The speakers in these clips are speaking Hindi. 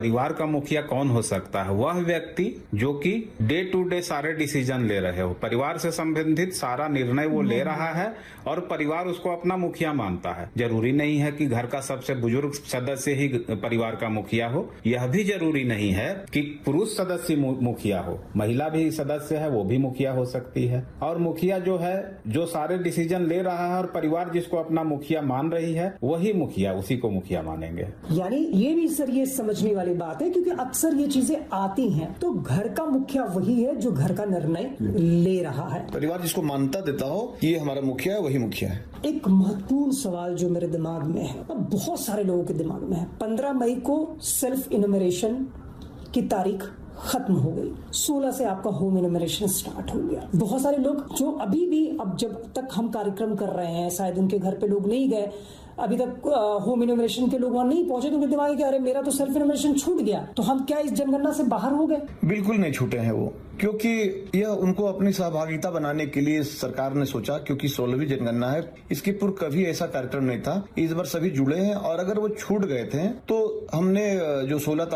परिवार का मुखिया कौन हो सकता है? वह व्यक्ति जो कि डे टू डे सारे डिसीजन ले रहे हो, परिवार से संबंधित सारा निर्णय वो ले रहा है और परिवार उसको अपना मुखिया मानता है। जरूरी नहीं है कि घर का सबसे बुजुर्ग सदस्य ही परिवार का मुखिया हो, यह भी जरूरी नहीं है कि पुरुष सदस्य मुखिया हो, महिला भी सदस्य है वो भी मुखिया हो सकती है। और मुखिया जो है जो सारे डिसीजन ले रहा है और परिवार जिसको अपना मुखिया मान रही है वही मुखिया, उसी को मुखिया मानेंगे। यानी ये भी सर ये समझने वाली बात है, क्योंकि अक्सर ये चीजें आती हैं तो घर का मुखिया वही है जो घर का निर्णय ले रहा है। परिवार जिसको मान्यता देता हो ये हमारा मुखिया है, वही मुखिया है। एक महत्वपूर्ण सवाल जो मेरे दिमाग में है, बहुत सारे लोगों के दिमाग में है, 15 मई को सेल्फ इनुमरेशन की तारीख खत्म हो गई, 16 से आपका होम इनुमरेशन स्टार्ट हो गया। बहुत सारे लोग जो अभी भी, अब जब तक हम कार्यक्रम कर रहे हैं, शायद उनके घर पे लोग नहीं गए, अभी तक होम इनुमरेशन के लोग वहां नहीं पहुंचे, तो उनके दिमाग में क्या, अरे मेरा तो सेल्फ इनुमरेशन छूट गया, तो हम क्या इस जनगणना से बाहर हो गए? बिल्कुल नहीं छूटे हैं वो, क्योंकि यह उनको अपनी सहभागिता बनाने के लिए सरकार ने सोचा, क्योंकि 16वीं जनगणना है, इसके पूर्व कभी ऐसा कार्यक्रम नहीं था। इस बार सभी जुड़े हैं और अगर वो छूट गए थे तो हमने जो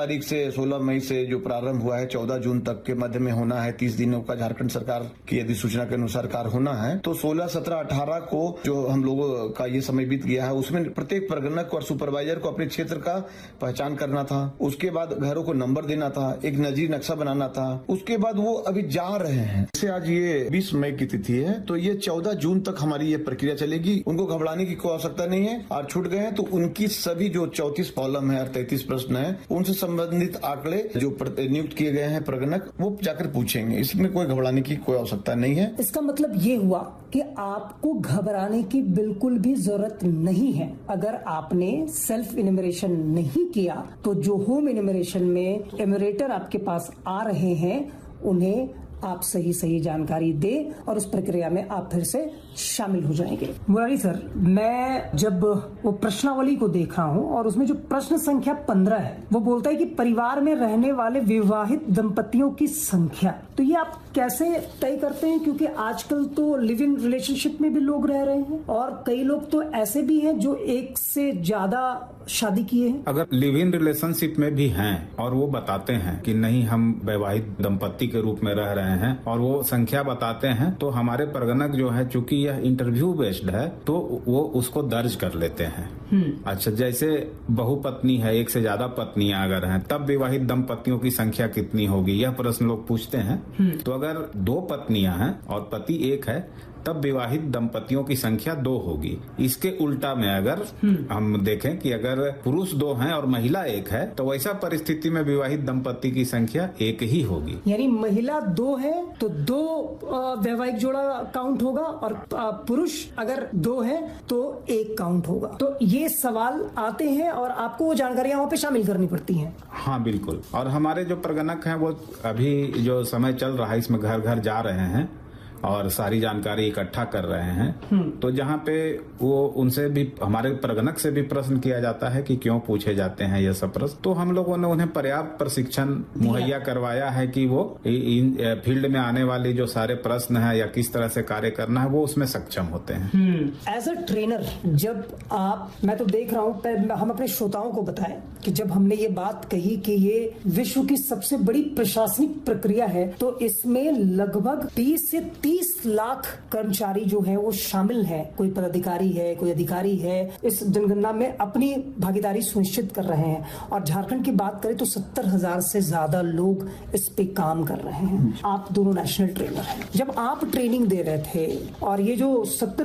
16 मई से जो प्रारंभ हुआ है 14 जून तक के मध्य में होना है, 30 दिनों का झारखंड सरकार की अधिसूचना के अनुसार कार्य होना है, तो 16, 17, 18 को जो हम लोगों का ये समय बीत गया है उसमें प्रत्येक प्रगणक और सुपरवाइजर को अपने क्षेत्र का पहचान करना था, उसके बाद घरों को नंबर देना था, एक नजरी नक्शा बनाना था, उसके बाद वो अभी जा रहे हैं। जैसे आज ये 20 मई की तिथि है तो ये 14 जून तक हमारी ये प्रक्रिया चलेगी। उनको घबराने की कोई आवश्यकता नहीं है, और छूट गए हैं तो उनकी सभी जो 34 कॉलम है और 33 प्रश्न है उनसे संबंधित आंकड़े जो नियुक्त किए गए हैं प्रगणक वो जाकर पूछेंगे, इसमें कोई घबराने की कोई आवश्यकता नहीं है। इसका मतलब ये हुआ कि आपको घबराने की बिल्कुल भी जरूरत नहीं है। अगर आपने सेल्फ इनुमरेशन नहीं किया तो जो होम इनुमरेशन में इनुमरेटर आपके पास आ रहे हैं उन्हें आप सही जानकारी दे और उस प्रक्रिया में आप फिर से शामिल हो जाएंगे। मुरारी सर, मैं जब वो प्रश्नावली को देखा हूँ और उसमें जो प्रश्न संख्या 15 है वो बोलता है कि परिवार में रहने वाले विवाहित दंपतियों की संख्या, तो ये आप कैसे तय करते हैं? क्योंकि आजकल तो लिव इन रिलेशनशिप में भी लोग रह रहे हैं और कई लोग तो ऐसे भी हैं जो एक से ज्यादा शादी किए हैं। अगर लिव इन रिलेशनशिप में भी हैं और वो बताते हैं कि नहीं हम वैवाहिक दंपति के रूप में रह रहे हैं और वो संख्या बताते हैं, तो हमारे प्रगणक जो है, चूंकि यह इंटरव्यू बेस्ड है, तो वो उसको दर्ज कर लेते हैं। अच्छा, जैसे बहुपत्नी है, एक से ज्यादा पत्नियां अगर हैं, तब विवाहित दंपतियों की संख्या कितनी होगी, यह प्रश्न लोग पूछते हैं। तो अगर 2 पत्नियां हैं और पति एक है तब विवाहित दंपतियों की संख्या 2 होगी। इसके उल्टा में अगर हम देखें कि अगर पुरुष 2 हैं और महिला 1 है तो वैसा परिस्थिति में विवाहित दंपति की संख्या 1 ही होगी। यानी महिला 2 है तो 2 वैवाहिक जोड़ा काउंट होगा और पुरुष अगर 2 है तो 1 काउंट होगा। तो ये सवाल आते हैं और आपको वो जानकारियां वहाँ पे शामिल करनी पड़ती हैं। हाँ बिल्कुल, और हमारे जो प्रगणक हैं वो अभी जो समय चल रहा है इसमें घर घर जा रहे हैं और सारी जानकारी इकट्ठा कर रहे हैं। तो जहाँ पे वो उनसे भी, हमारे प्रगणक से भी प्रश्न किया जाता है कि क्यों पूछे जाते हैं ये सब प्रश्न, तो हम लोगों ने उन्हें पर्याप्त प्रशिक्षण मुहैया करवाया है कि वो इन फील्ड में आने वाले जो सारे प्रश्न है या किस तरह से कार्य करना है वो उसमें सक्षम होते हैं। एज अ ट्रेनर जब आप, मैं तो देख रहा हूँ, हम अपने श्रोताओं को बताएं कि जब हमने ये बात कही कि ये विश्व की सबसे बड़ी प्रशासनिक प्रक्रिया है तो इसमें लगभग 20 से 30 लाख कर्मचारी जो हैं वो शामिल हैं। कोई पदाधिकारी है, कोई अधिकारी है, इस जनगणना में अपनी भागीदारी सुनिश्चित कर रहे हैं। और झारखंड की बात करें तो 70,000 से ज्यादा लोग इस पे काम कर रहे हैं। आप दोनों नेशनल ट्रेनर हैं, जब आप ट्रेनिंग दे रहे थे और ये जो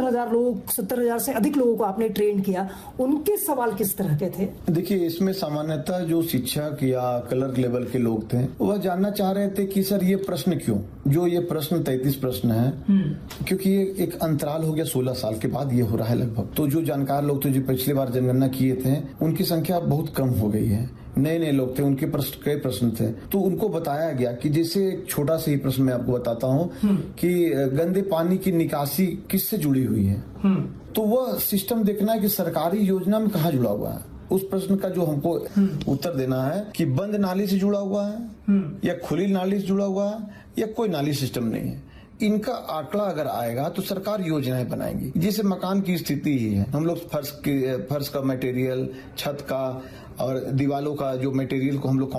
70,000 से अधिक लोगों को आपने ट्रेन किया, उनके सवाल किस तरह के थे? देखिए, इसमें सामान्यतः जो शिक्षक या क्लर्क लेवल के लोग थे वह जानना चाह रहे थे कि सर ये प्रश्न क्यों, जो ये प्रश्न 33 प्रश्न है, क्योंकि ये एक अंतराल हो गया 16 साल के बाद ये हो रहा है लगभग। तो जो जानकार लोग थे जो पिछली बार जनगणना किए थे उनकी संख्या बहुत कम हो गई है। नए लोग थे, उनके प्रश्न कई प्रश्न थे, तो उनको बताया गया कि जैसे एक छोटा सा ही प्रश्न मैं आपको बताता हूँ कि गंदे पानी की निकासी किससे जुड़ी हुई है, तो वह सिस्टम देखना है कि सरकारी योजना में कहाँ जुड़ा हुआ है। उस प्रश्न का जो हमको उत्तर देना है कि बंद नाली से जुड़ा हुआ है या खुली नाली से जुड़ा हुआ है या कोई नाली सिस्टम नहीं है। इनका आंकड़ा अगर आएगा तो सरकार योजनाएं बनाएंगी। जैसे मकान की स्थिति ही है, हम लोग फर्श का मटेरियल, छत का और दीवालों का जो मटेरियल को हम लोग